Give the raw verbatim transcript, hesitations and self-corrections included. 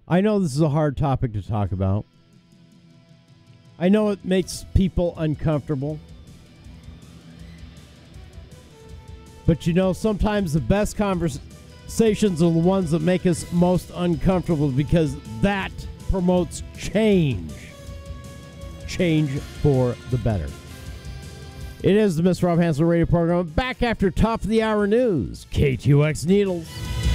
I know this is a hard topic to talk about. I know it makes people uncomfortable. But you know, sometimes the best conversations are the ones that make us most uncomfortable because that promotes change. Change for the better. It is the Mister Rob Hansel radio program. Back after top of the hour news. K T U X Needles.